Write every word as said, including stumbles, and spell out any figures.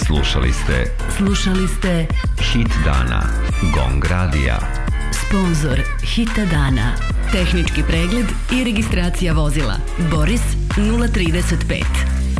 Slušali ste Slušali ste Hit dana Gong radija. Sponzor Hita dana. Tehnički pregled i registracija vozila Boris nula trideset pet.